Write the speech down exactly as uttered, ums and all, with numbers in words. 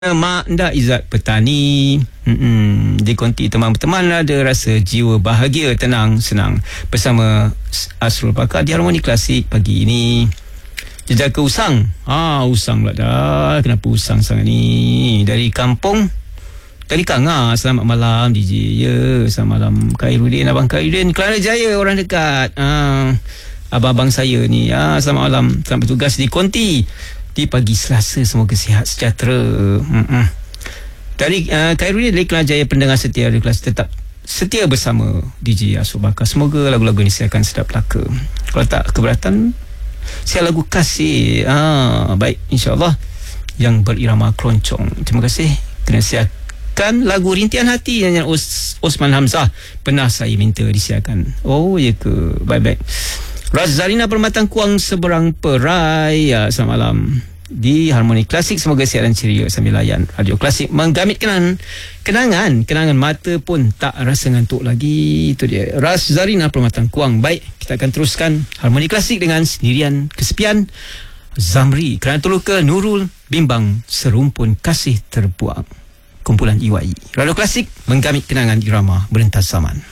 Mak Nda Izzat Petani. Mm-mm. Di konti teman-teman ada rasa jiwa bahagia, tenang, senang bersama Asrul Pakar di Harmoni Klasik pagi ini. Jejaka Usang. Ah, Usang pula dah. Kenapa Usang sangat ni? Dari kampung Dari Kanga. Selamat malam D J. Ya, selamat malam Khairuddin, Abang Khairuddin. Kelana Jaya, orang dekat. Ah, abang-abang saya ni. Ah, selamat malam. Selamat bertugas di konti di pagi Selasa, semoga sihat sejahtera. Mm-mm. Dari uh, Khairuddin dari Kelana Jaya, pendengar setia di kelas tetap setia bersama D J Asrul Pakar. Semoga lagu-lagu ini saya akan sedap belaka. Kalau tak keberatan, saya lagu kasih. Ah, baik, insyaAllah yang berirama keroncong. Terima kasih kerana siapkan lagu Rintihan Hati yang Os- Osman Hamzah pernah saya minta disiarkan. Oh ya ke? Baik-baik. Razalina Permatan Kuang Seberang Perai. Ya, selamat malam di Harmoni Klasik. Semoga sihat dan ceria sambil layan Radio Klasik menggamit kenangan. Kenangan, kenangan mata pun tak rasa ngantuk lagi. Itu dia Razalina Permatan Kuang. Baik, kita akan teruskan Harmoni Klasik dengan Sendirian Kesepian Zamri. Kerana terluka Nurul bimbang serumpun kasih terbuang. Kumpulan I Y I. Radio Klasik menggamit kenangan irama berentas zaman.